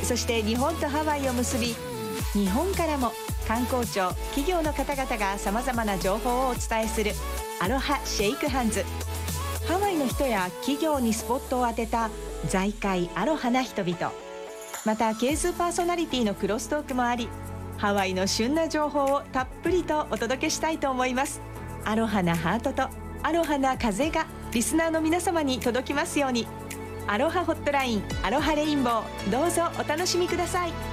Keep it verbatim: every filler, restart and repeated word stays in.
そして日本とハワイを結び、日本からも観光庁、企業の方々がさまざまな情報をお伝えするアロハシェイクハンズ。ハワイの人や企業にスポットを当てた財界アロハな人々、またケースパーソナリティのクロストークもあり、ハワイの旬な情報をたっぷりとお届けしたいと思います。アロハなハートとアロハな風がリスナーの皆様に届きますように。アロハホットライン、アロハレインボー、どうぞお楽しみください。